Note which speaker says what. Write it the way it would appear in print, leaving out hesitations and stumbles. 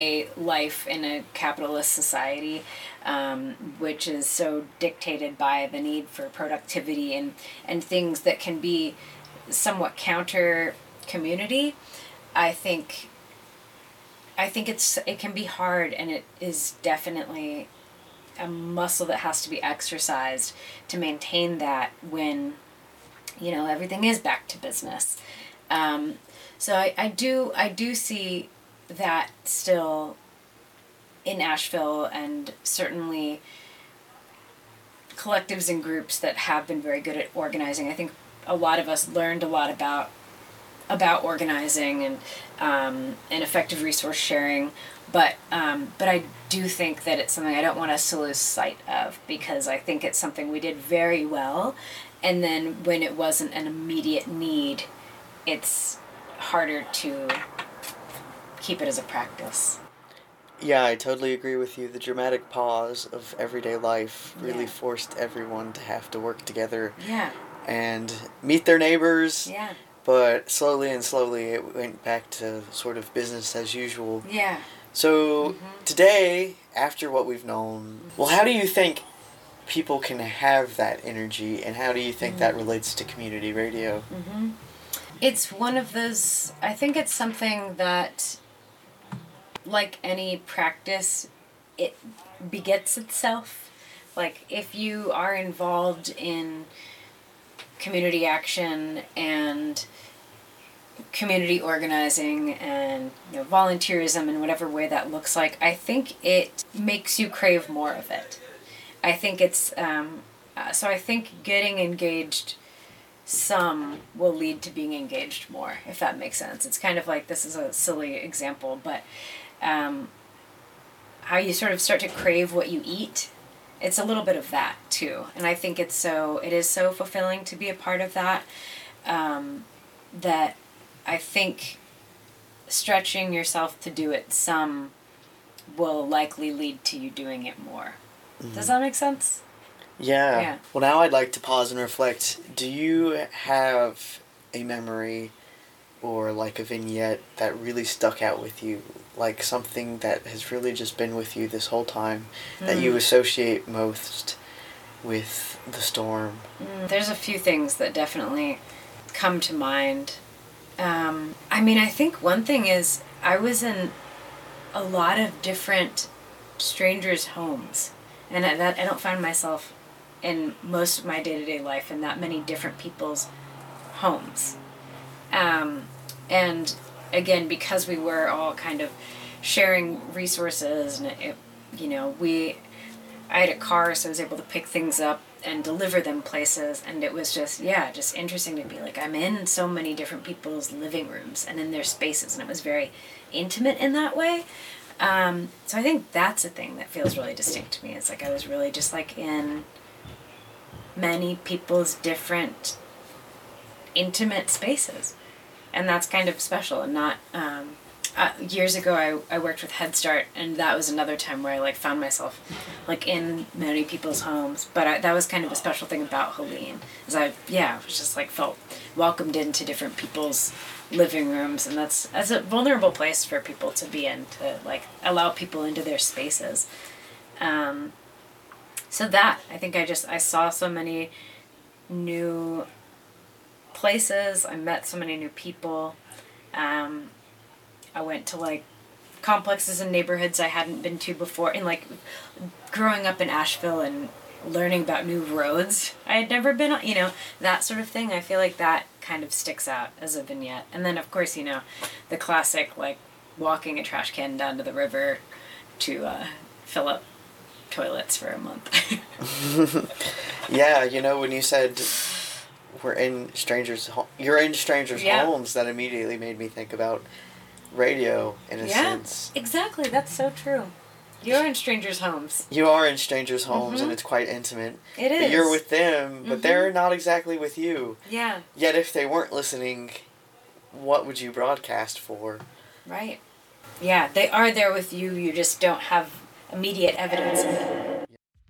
Speaker 1: a life in a capitalist society, which is so dictated by the need for productivity and things that can be somewhat counter community. I think it can be hard, and it is definitely a muscle that has to be exercised to maintain that when everything is back to business. So I do see that still in Asheville, and certainly collectives and groups that have been very good at organizing. I think a lot of us learned a lot about organizing and effective resource sharing, but I do think that it's something I don't want us to lose sight of, because I think it's something we did very well, and then when it wasn't an immediate need, it's harder to keep it as a practice.
Speaker 2: Yeah, I totally agree with you. The dramatic pause of everyday life really
Speaker 1: Yeah.
Speaker 2: forced everyone to have to work together
Speaker 1: Yeah.
Speaker 2: and meet their neighbors.
Speaker 1: Yeah.
Speaker 2: But slowly and slowly it went back to sort of business as usual.
Speaker 1: Yeah.
Speaker 2: So today, after what we've known, well, how do you think people can have that energy, and how do you think that relates to community radio?
Speaker 1: It's one of those, I think it's something that, like any practice, it begets itself. Like, if you are involved in community action and community organizing and volunteerism in whatever way that looks like, I think it makes you crave more of it. I think it's so I think getting engaged some will lead to being engaged more, if that makes sense. It's kind of like, this is a silly example, but how you sort of start to crave what you eat, it's a little bit of that too. And I think it is so fulfilling to be a part of that, that I think stretching yourself to do it some will likely lead to you doing it more. Does that make sense?
Speaker 2: Yeah. Well, now I'd like to pause and reflect. Do you have a memory or like a vignette that really stuck out with you? Like something that has really just been with you this whole time that you associate most with the storm?
Speaker 1: There's a few things that definitely come to mind. I think one thing is, I was in a lot of different strangers' homes, and I don't find myself in most of my day-to-day life in that many different people's homes. And again, because we were all kind of sharing resources, and I had a car, so I was able to pick things up and deliver them places, and it was just interesting to be like, I'm in so many different people's living rooms and in their spaces, and it was very intimate in that way. So I think that's a thing that feels really distinct to me. It's like I was really just like in many people's different intimate spaces, and that's kind of special. And not years ago I worked with Head Start, and that was another time where I like found myself like in many people's homes, but that was kind of a special thing about Helene, is I was just like felt welcomed into different people's living rooms, and that's a vulnerable place for people to be in, to like allow people into their spaces. So that, I think I saw so many new places, I met so many new people. I went to like complexes and neighborhoods I hadn't been to before, and like growing up in Asheville and learning about new roads I had never been on, that sort of thing. I feel like that kind of sticks out as a vignette. And then of course, the classic like walking a trash can down to the river to fill up toilets for a month.
Speaker 2: Yeah, when you said you're in strangers' homes, that immediately made me think about radio in a sense.
Speaker 1: Exactly. That's so true. You're in strangers' homes.
Speaker 2: You are in strangers' homes, and it's quite intimate.
Speaker 1: It is.
Speaker 2: But you're with them, but they're not exactly with you.
Speaker 1: Yeah.
Speaker 2: Yet if they weren't listening, what would you broadcast for?
Speaker 1: Right. Yeah, they are there with you. You just don't have immediate evidence of it.